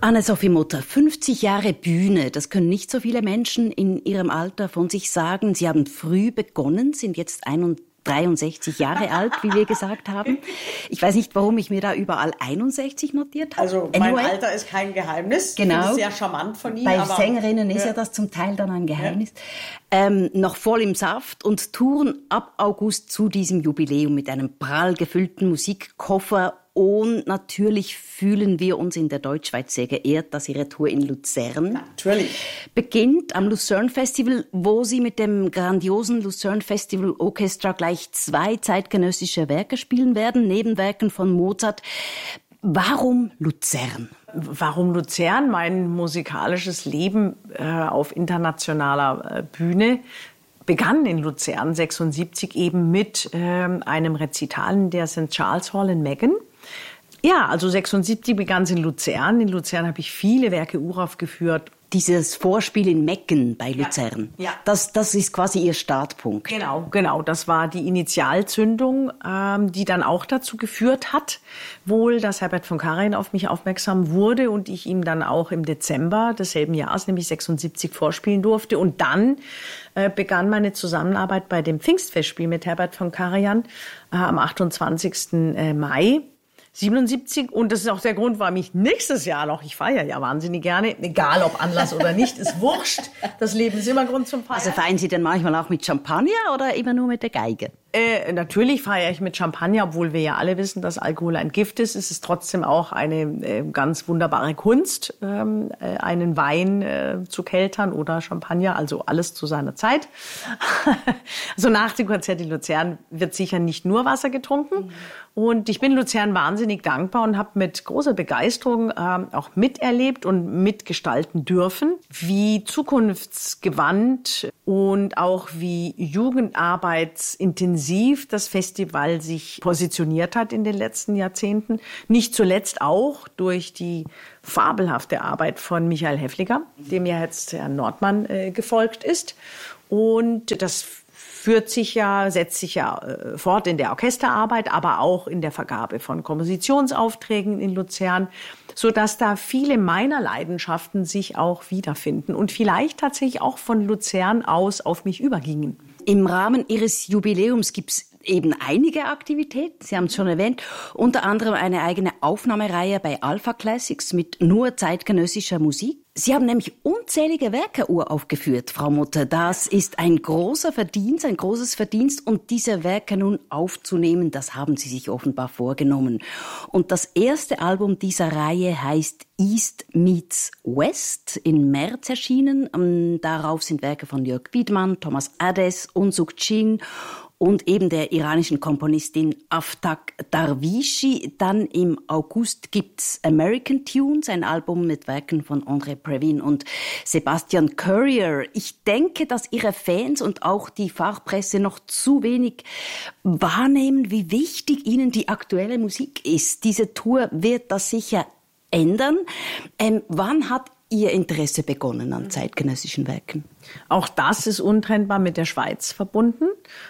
Anne-Sophie Mutter, 50 Jahre Bühne, das können nicht so viele Menschen in ihrem Alter von sich sagen. Sie haben früh begonnen, sind jetzt 63 Jahre alt, wie wir gesagt haben. Ich weiß nicht, warum ich mir da überall 61 notiert habe. Also mein Alter ist kein Geheimnis. Genau. Ich finde es sehr charmant von Ihnen. Bei Sängerinnen ist ja das zum Teil dann ein Geheimnis. Noch voll im Saft und touren ab August zu diesem Jubiläum mit einem prall gefüllten Musikkoffer. Und natürlich fühlen wir uns in der Deutschschweiz sehr geehrt, dass Ihre Tour in Luzern beginnt am Lucerne Festival, wo Sie mit dem grandiosen Lucerne Festival Orchestra gleich 2 zeitgenössische Werke spielen werden, neben Werken von Mozart. Warum Luzern? Warum Luzern? Mein musikalisches Leben auf internationaler Bühne begann in Luzern 76 eben mit einem Rezital in der St. Charles Hall in Meggen. Ja, also 76 begann es in Luzern. In Luzern habe ich viele Werke uraufgeführt. Dieses Vorspiel in Mecken bei Luzern, ja. Das ist quasi Ihr Startpunkt. Genau. Das war die Initialzündung, die dann auch dazu geführt hat, wohl, dass Herbert von Karajan auf mich aufmerksam wurde und ich ihm dann auch im Dezember desselben Jahres, nämlich 76, vorspielen durfte. Und dann begann meine Zusammenarbeit bei dem Pfingstfestspiel mit Herbert von Karajan am 28. Mai. 77 und das ist auch der Grund, warum ich nächstes Jahr noch, ich feiere ja wahnsinnig gerne, egal ob Anlass oder nicht, ist wurscht, das Leben ist immer Grund zum Feiern. Also feiern Sie denn manchmal auch mit Champagner oder immer nur mit der Geige? Natürlich feiere ich mit Champagner, obwohl wir ja alle wissen, dass Alkohol ein Gift ist. Es ist trotzdem auch eine ganz wunderbare Kunst, einen Wein zu keltern oder Champagner, also alles zu seiner Zeit. Also nach dem Konzert in Luzern wird sicher nicht nur Wasser getrunken. Und ich bin Luzern wahnsinnig dankbar und habe mit großer Begeisterung auch miterlebt und mitgestalten dürfen, wie zukunftsgewandt und auch wie jugendarbeitsintensiv das Festival sich positioniert hat in den letzten Jahrzehnten. Nicht zuletzt auch durch die fabelhafte Arbeit von Michael Häfliger, dem ja jetzt Herr Nordmann gefolgt ist. Und das setzt sich ja fort in der Orchesterarbeit, aber auch in der Vergabe von Kompositionsaufträgen in Luzern, sodass da viele meiner Leidenschaften sich auch wiederfinden und vielleicht tatsächlich auch von Luzern aus auf mich übergingen. Im Rahmen Ihres Jubiläums gibt es eben einige Aktivitäten, Sie haben es schon erwähnt, unter anderem eine eigene Aufnahmereihe bei Alpha Classics mit nur zeitgenössischer Musik. Sie haben nämlich unzählige Werke uraufgeführt, Frau Mutter. Das ist ein großes Verdienst und diese Werke nun aufzunehmen, das haben Sie sich offenbar vorgenommen. Und das erste Album dieser Reihe heißt East Meets West, im März erschienen. Darauf sind Werke von Jörg Wiedmann, Thomas Adès, Unsuk Chin und eben der iranischen Komponistin Aftak Darwishi. Dann im August gibt's American Tunes, ein Album mit Werken von André Previn und Sebastian Courier. Ich denke, dass Ihre Fans und auch die Fachpresse noch zu wenig wahrnehmen, wie wichtig Ihnen die aktuelle Musik ist. Diese Tour wird das sicher ändern. Wann hat Ihr Interesse begonnen an zeitgenössischen Werken? Auch das ist untrennbar mit der Schweiz verbunden,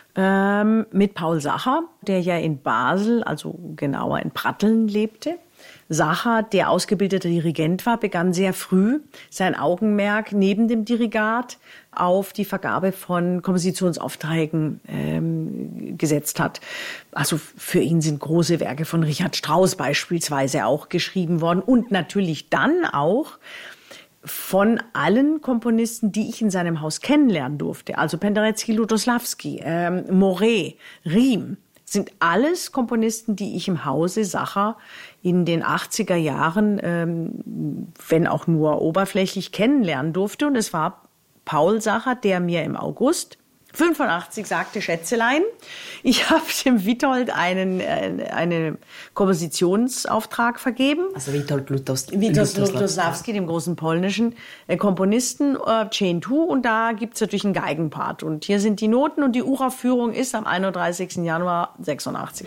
mit Paul Sacher, der ja in Basel, also genauer in Pratteln lebte. Sacher, der ausgebildeter Dirigent war, begann sehr früh sein Augenmerk neben dem Dirigat auf die Vergabe von Kompositionsaufträgen gesetzt hat. Also für ihn sind große Werke von Richard Strauss beispielsweise auch geschrieben worden und natürlich dann auch von allen Komponisten, die ich in seinem Haus kennenlernen durfte, also Penderecki, Lutoslawski, Moret, Riem, sind alles Komponisten, die ich im Hause Sacher in den 80er Jahren, wenn auch nur oberflächlich, kennenlernen durfte. Und es war Paul Sacher, der mir im August 85 sagte, Schätzelein, ich habe dem Witold einen Kompositionsauftrag vergeben. Also Witold Lutoslawski, dem großen polnischen Komponisten, Chain 2, und da gibt's natürlich einen Geigenpart. Und hier sind die Noten und die Uraufführung ist am 31. Januar 86.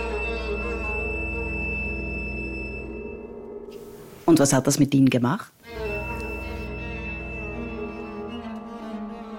Und was hat das mit Ihnen gemacht?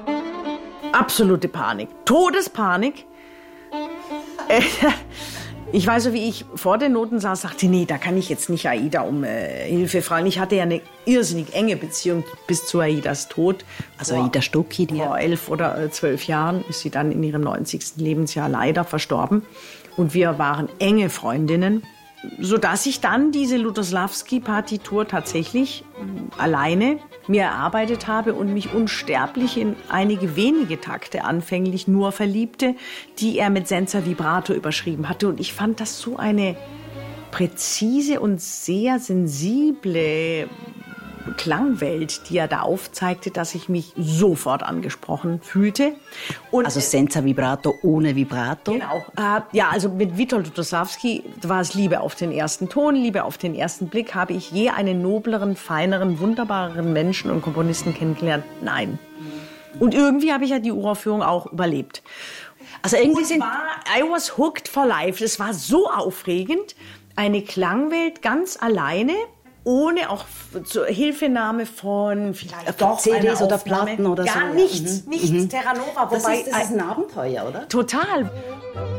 Absolute Panik. Todespanik. Ich weiß so, wie ich vor den Noten saß, sagte, nee, da kann ich jetzt nicht Aida um Hilfe fragen. Ich hatte ja eine irrsinnig enge Beziehung bis zu Aidas Tod. Also Aida Stucki, die vor 11 oder 12 Jahren ist sie dann in ihrem 90. Lebensjahr leider verstorben. Und wir waren enge Freundinnen, sodass ich dann diese Lutoslawski-Partitur tatsächlich alleine mir erarbeitet habe und mich unsterblich in einige wenige Takte anfänglich nur verliebte, die er mit Senza Vibrato überschrieben hatte. Und ich fand das so eine präzise und sehr sensible Klangwelt, die er da aufzeigte, dass ich mich sofort angesprochen fühlte. Und also Senza Vibrato ohne Vibrato? Genau. Ja, also mit Witold Lutoslawski war es Liebe auf den ersten Ton, Liebe auf den ersten Blick. Habe ich je einen nobleren, feineren, wunderbareren Menschen und Komponisten kennengelernt? Nein. Und irgendwie habe ich ja die Uraufführung auch überlebt. Also irgendwie I was hooked for life. Es war so aufregend. Eine Klangwelt ganz alleine, ohne auch zur Hilfenahme von vielleicht doch CDs oder Platten oder gar so. Nichts, nichts. Terra Nova. Das ist ein Abenteuer, oder? Total.